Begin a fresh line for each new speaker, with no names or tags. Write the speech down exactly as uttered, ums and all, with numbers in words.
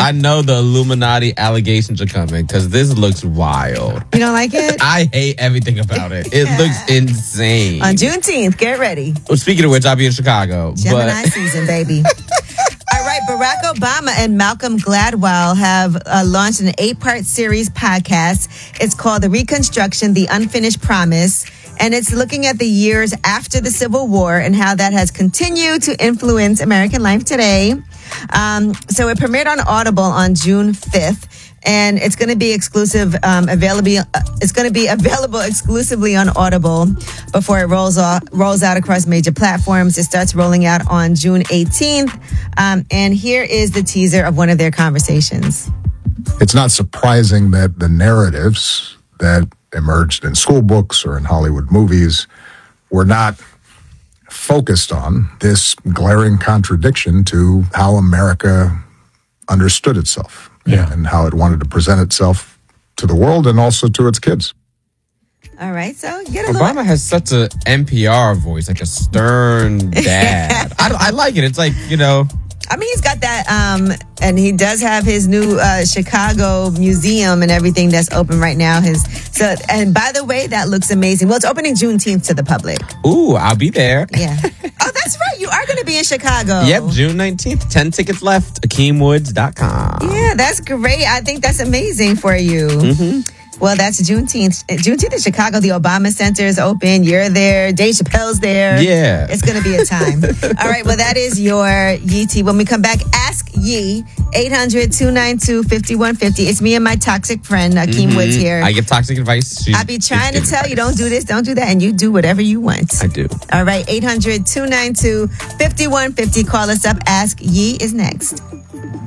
I know the Illuminati allegations are coming because this looks wild.
You don't like it?
I hate everything about it. It
Yeah.
looks insane.
On Juneteenth, get ready.
Well, speaking of which, I'll be in Chicago.
Gemini
but
season, baby. All right, Barack Obama and Malcolm Gladwell have uh, launched an eight-part series podcast. It's called The Reconstruction, The Unfinished Promise. And it's looking at the years after the Civil War and how that has continued to influence American life today. Um, so it premiered on Audible on June fifth. And it's going to be exclusive, um, available. Uh, it's going to be available exclusively on Audible before it rolls off, rolls out across major platforms. It starts rolling out on June eighteenth. Um, and here is the teaser of one of their conversations.
It's not surprising that the narratives that emerged in school books or in Hollywood movies were not focused on this glaring contradiction to how America understood itself. Yeah. And how it wanted to present itself to the world and also to its kids.
All right, so get a
Obama
little...
has such a N P R voice, like a stern dad. I, I like it. It's like, you know...
I mean, he's got that, um, and he does have his new uh, Chicago museum and everything that's open right now. His so, and by the way, that looks amazing. Well, it's opening Juneteenth to the public.
Ooh, I'll be there.
Yeah. Oh, that's right. You are going to be in Chicago.
Yep, June nineteenth. ten tickets left. Akeem Woods dot com.
Yeah, that's great. I think that's amazing for you. Mm-hmm. Well, that's Juneteenth. Juneteenth in Chicago. The Obama Center is open. You're there. Dave Chappelle's there.
Yeah.
It's going to be a time. All right. Well, that is your Yee Tea. When we come back, ask Yee. eight hundred, two nine two, five one five zero. It's me and my toxic friend, Akeem mm-hmm. Woods here.
I give toxic advice.
She's, I be trying to tell advice. You, don't do this, don't do that, and you do whatever you want.
I do.
All right. eight hundred, two nine two, five one five zero. Call us up. Ask Yee is next.